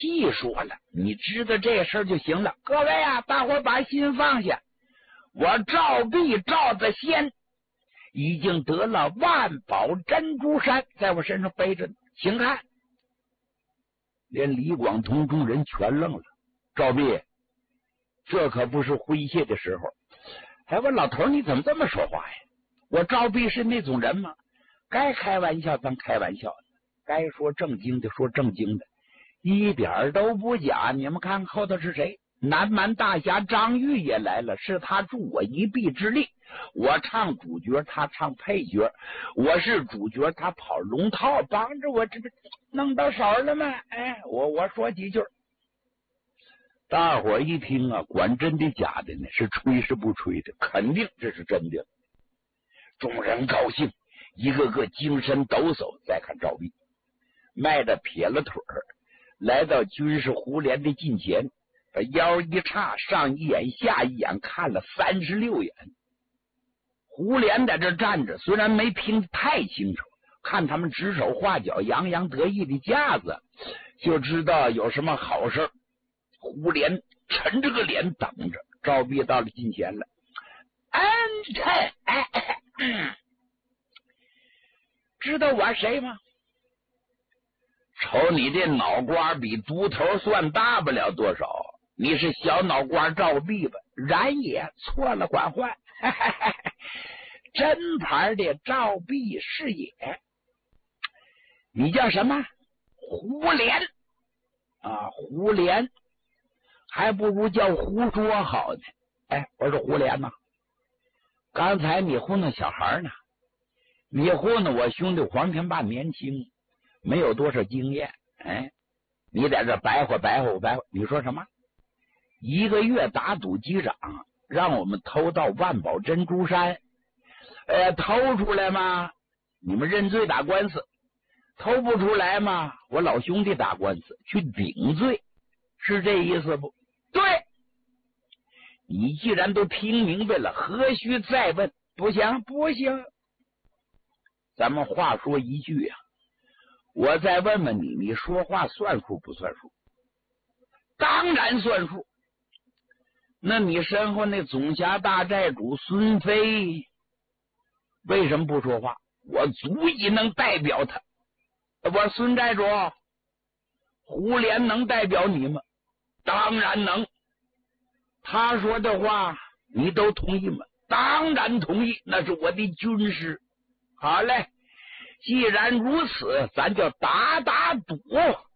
细说了，你知道这事儿就行了。各位啊，大伙把心放下，我赵必赵子仙已经得了万宝珍珠山，在我身上背着呢，请看。连李广同众人全愣了。赵必，这可不是诙谐的时候。哎，我老头你怎么这么说话呀？我赵必是那种人吗？该开玩笑咱开玩笑，该说正经的说正经的，一点都不假。你们看后头是谁？南蛮大侠张玉也来了，是他助我一臂之力。我唱主角，他唱配角，我是主角，他跑龙套，帮着我，这不弄到手了吗？哎，我说几句。大伙一听啊，管真的假的呢？是吹是不吹的？肯定这是真的。众人高兴，一个个精神抖擞。再看赵必，迈着撇了腿儿，来到军师胡连的近前，把腰一叉，上一眼下一眼，看了36眼。胡连在这站着，虽然没听得太清楚，看他们指手画脚、洋洋得意的架子，就知道有什么好事。胡连沉着个脸等着。赵必到了近前了，知道我谁吗？瞅你这脑瓜比独头算大不了多少，你是小脑瓜赵必吧？然也，错了管换，真牌的赵必是也。你叫什么？胡连啊，胡连，还不如叫胡说好呢。哎，我说胡连呐，刚才你糊弄小孩呢，你糊弄我兄弟黄天霸年轻，没有多少经验。哎，你在这白话，你说什么？1个月打赌机长，让我们偷到万宝珍珠山，偷出来吗？你们认罪打官司，偷不出来吗？我老兄弟打官司去顶罪，是这意思不？对，你既然都听明白了，何须再问？不行，咱们话说一句啊，我再问问你，你说话算数不算数？当然算数。那你身后那总辖大寨主孙飞为什么不说话？我足以能代表他。我孙寨主，胡连能代表你吗？当然能。他说的话你都同意吗？当然同意，那是我的军师。好嘞，既然如此，咱就打赌。